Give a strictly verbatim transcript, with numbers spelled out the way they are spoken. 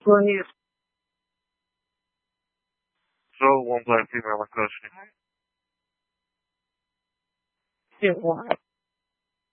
Go ahead. So, one black female in custody. Get one.